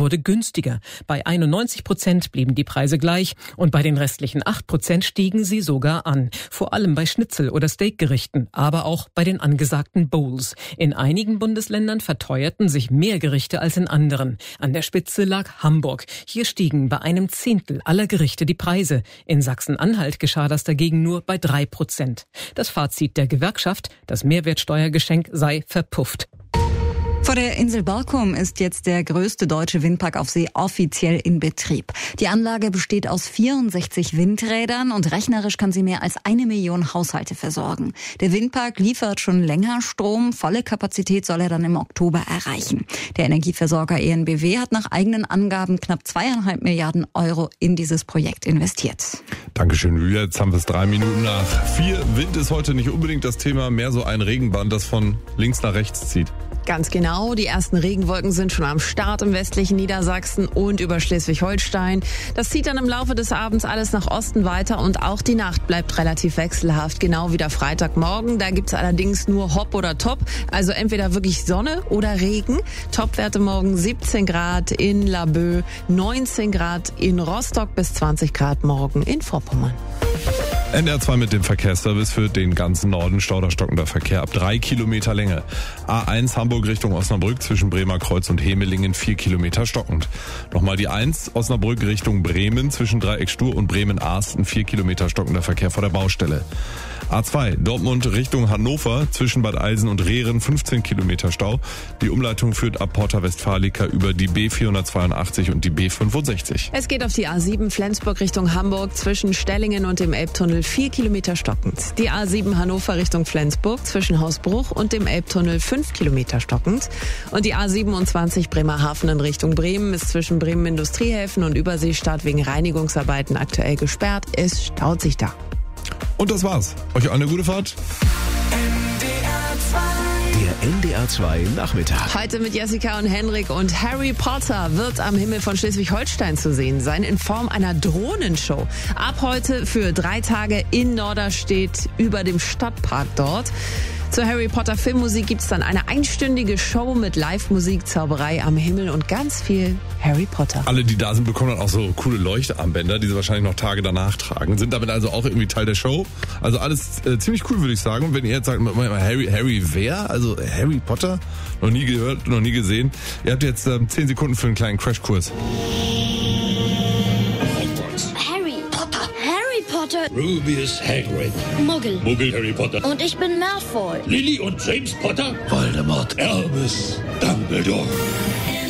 wurde günstiger. Bei 91% blieben die Preise gleich und bei den restlichen 8% stiegen sie sogar an. Vor allem bei Schnitzel- oder Steakgerichten, aber auch bei den angesagten Bowls. In einigen Bundesländern verteuerten sich mehr Gerichte als in anderen. An der Spitze lag Hamburg. Hier stiegen bei einem Zehntel aller Gerichte die Preise. In Sachsen-Anhalt geschah das dagegen nur bei 3%. Das Fazit der Gewerkschaft: Das Mehrwertsteuergeschenk sei verpufft. Vor der Insel Borkum ist jetzt der größte deutsche Windpark auf See offiziell in Betrieb. Die Anlage besteht aus 64 Windrädern und rechnerisch kann sie mehr als 1 Million Haushalte versorgen. Der Windpark liefert schon länger Strom. Volle Kapazität soll er dann im Oktober erreichen. Der Energieversorger EnBW hat nach eigenen Angaben knapp 2,5 Milliarden Euro in dieses Projekt investiert. Dankeschön, Julia. Jetzt haben wir es 3 Minuten nach 4. Wind ist heute nicht unbedingt das Thema, mehr so ein Regenband, das von links nach rechts zieht. Ganz genau, die ersten Regenwolken sind schon am Start im westlichen Niedersachsen und über Schleswig-Holstein. Das zieht dann im Laufe des Abends alles nach Osten weiter und auch die Nacht bleibt relativ wechselhaft, genau wie der Freitagmorgen. Da gibt's allerdings nur Hop oder Top, also entweder wirklich Sonne oder Regen. Topwerte morgen 17 Grad in Laboe, 19 Grad in Rostock bis 20 Grad morgen in Vorpommern. NDR 2 mit dem Verkehrsservice für den ganzen Norden. Stauderstockender Verkehr ab 3 Kilometer Länge. A1 Hamburg Richtung Osnabrück zwischen Bremer Kreuz und Hemelingen 4 Kilometer stockend. Nochmal die 1 Osnabrück Richtung Bremen zwischen Dreieck Stur und Bremen-Arsten 4 Kilometer stockender Verkehr vor der Baustelle. A2 Dortmund Richtung Hannover zwischen Bad Eilsen und Rehren 15 Kilometer Stau. Die Umleitung führt ab Porta Westfalica über die B482 und die B65. Es geht auf die A7 Flensburg Richtung Hamburg zwischen Stellingen und dem Elbtunnel 4 Kilometer stockend. Die A7 Hannover Richtung Flensburg zwischen Hausbruch und dem Elbtunnel 5 Kilometer stockend. Und die A27 Bremerhaven in Richtung Bremen ist zwischen Bremen Industriehäfen und Überseestadt wegen Reinigungsarbeiten aktuell gesperrt. Es staut sich da. Und das war's. Euch eine gute Fahrt. Der NDR 2 Nachmittag. Heute mit Jessica und Henrik und Harry Potter wird am Himmel von Schleswig-Holstein zu sehen sein in Form einer Drohnenshow. Ab heute für 3 Tage in Norderstedt über dem Stadtpark dort. Zur Harry Potter Filmmusik gibt's dann eine einstündige Show mit Live-Musik, Zauberei am Himmel und ganz viel Harry Potter. Alle, die da sind, bekommen dann auch so coole Leuchtarmbänder, die sie wahrscheinlich noch Tage danach tragen. Sind damit also auch irgendwie Teil der Show. Also alles ziemlich cool, würde ich sagen. Und wenn ihr jetzt sagt, Harry wer? Also Harry Potter? Noch nie gehört, noch nie gesehen. Ihr habt jetzt 10 Sekunden für einen kleinen Crashkurs. Rubius Hagrid. Muggel. Muggel Harry Potter. Und ich bin Malfoy. Lily und James Potter. Voldemort. Albus Dumbledore.